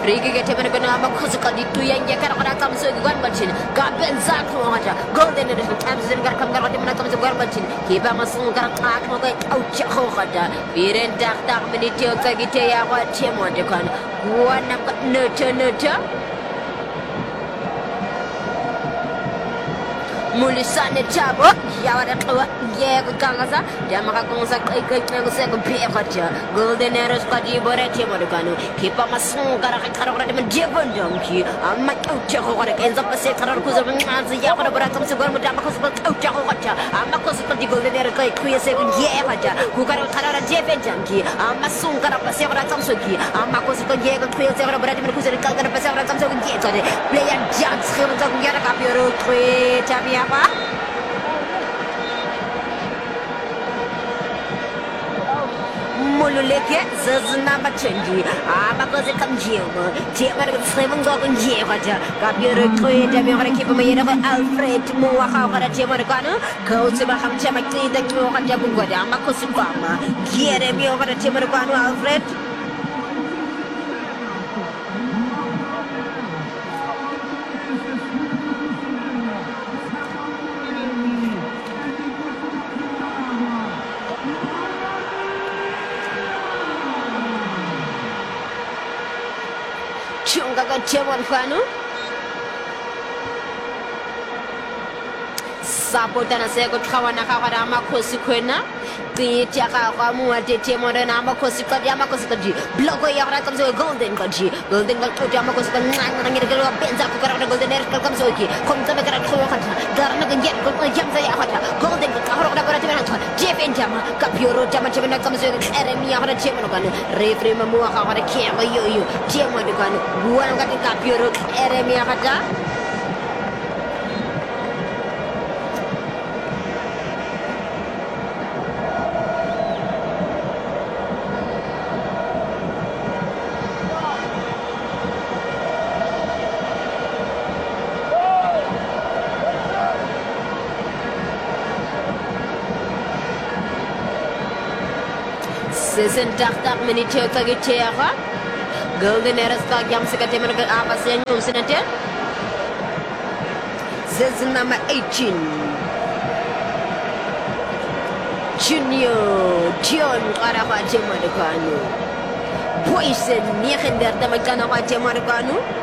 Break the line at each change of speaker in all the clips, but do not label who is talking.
Riga get him and I'm a Cosicadi to Yang Yakara comes with one machine. God Ben Zakwaja, golden in the times and got come out when I come to one machine. Keep a muscle got attack on the Ouchahota. Viren Dark Minitio Kagitea, what Tim on the con. One nurture. Mulisane Chabo, Yawada, Yagaza, Yamakagonza, Golden Arrows, Padi, Boretti, Morgano, keep up my song, Garakaradim, Jevon Donkey, I'm my Ocho, what ends up a second of Kuzaman, Yakara comes to Gormadamacos, Ocha, I'm a Cosco, the Golden Arrow, Queer Second, who got a Kara Jeff Junkie, I'm a soon got up a Severa Kamsuki, I'm a Cosco, Yago, Queer Severa, Kuza, Kagana, comes over get on it. Play a jump, Skills of Yarakapio, Tabia. Mululeke, Zazana Changi, Abacosa Kanjima, Tiamat Seven Gogan Jevaja, Gabriel Quay, keep me of Alfred Muaha, Timaricano, Kosima Hamchamaki, the Tuajabuga, Makosipama, Kieremi over the Timaricano, Alfred. Chunga Chevano Sapotana Sego Kawana Cosiquena, the Tiakamu at the Timorana Cosica Yamakosikaji, Blogo Yara comes to a golden country, golden Yamakos, and I'm going to go up Benza, Golden Air comes okay, come to the Garna can get Yamza Yahata, Golden Kahara, Jeff and Jama, Capuro Jamachana comes to Eremi Yara Chemanogan, Reframe Muaha, Kama Yo, Chemanogan, one got a Capuro, Eremi Yahata. Season Dark Minitio Tagitera Golden Eresca Yamsakatemer Abasan Senate Season number 18 Junior John Arabaje Maricano Poison Niander Damagana Maricano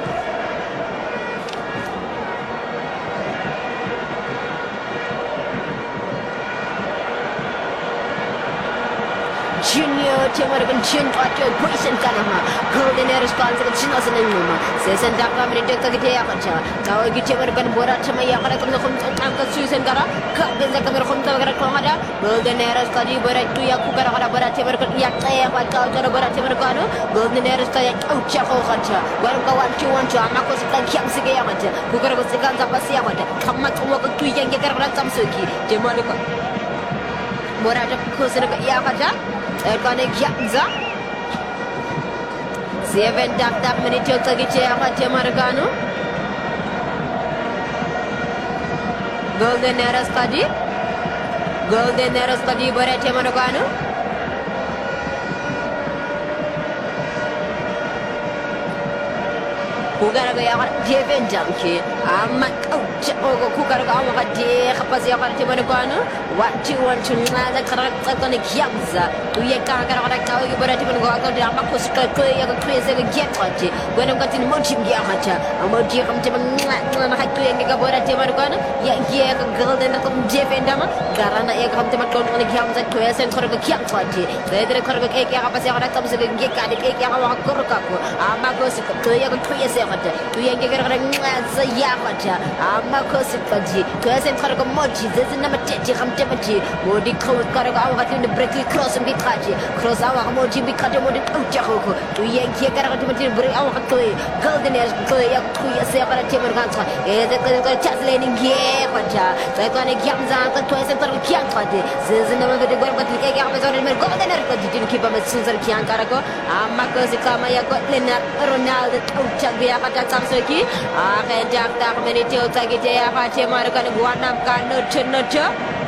Junior Timorican Chin Otto Poison Kanama, Golden Response of Chinos and Numa, says and Dakamri Takatia, Tawagi Timorican Boratama Yamaka Susan Gara, Kapin the Kamera from Tagamada, Golden Eras Kadi Boratu Yakukara Boratimor Yakaya, Boratimorcano, Golden Eras Kaya Chaho Hacha, Welcome to one to Amakos Kamsigayamata, Kukara was the Ganza Pasiamata, Kamak to Yanka Samsuki, Timorica Borata Kusaka Yakata. Ergonic Yapza 7 Dap Minute Tagitia Golden Eras Kadi Borete Maragano Kugaraga Jeven Junkie, I'm a Kugaraga, dear Pasia Timonogano. What do you want to know? The Karakonic Yamza, do you can't get you better even go out the Amakos crazy get what when I got in Mochim Yamata, a Mochi come to Gabora Timonogano, yeah, Golden Jeven Dama, Garana come to Macron Yamza, Quest and Koraka Kiamati, the Koraka Yapasia comes to the Geka, Korakaku, Amakos, Koya, to Yanka Yamata, Amakosipaji, Cousin Karamochi, this is number 10, Modi Karaga in the breaking cross and Bikaji, cross our Moji Bikata Modi Uchaho, to Yankee Karatimati, bring our Toy, Golden Air, Kuya Seva Timarganta, the Chaslaning Yepaja, Zakonic Yamza, twice and Kiankati, says the number of the Amazon and Golden Air, didn't keep up with Susan Kiankarago, Amakosikama, Ronaldo, Uchabia. Samsuki, I can't Minute Tagitea, Margan, one of Gano Chinocha.